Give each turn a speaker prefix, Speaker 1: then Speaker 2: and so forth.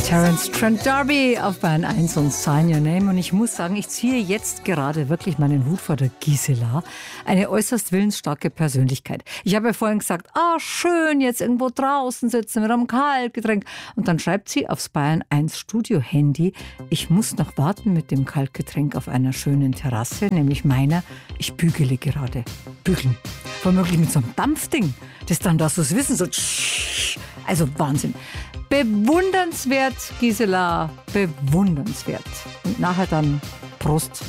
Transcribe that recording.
Speaker 1: Terence Trent D'Arby auf Bayern 1 und Sign Your Name. Und ich muss sagen, ich ziehe jetzt gerade wirklich meinen Hut vor der Gisela. Eine äußerst willensstarke Persönlichkeit. Ich habe ja vorhin gesagt, schön, jetzt irgendwo draußen sitzen mit einem Kaltgetränk. Und dann schreibt sie aufs Bayern 1 Studio-Handy, ich muss noch warten mit dem Kaltgetränk auf einer schönen Terrasse, nämlich meiner. Ich bügele gerade. Bügeln. Womöglich mit so einem Dampfding, das dann da so wissen, so also Wahnsinn. Bewundernswert, Gisela, bewundernswert. Und nachher dann Prost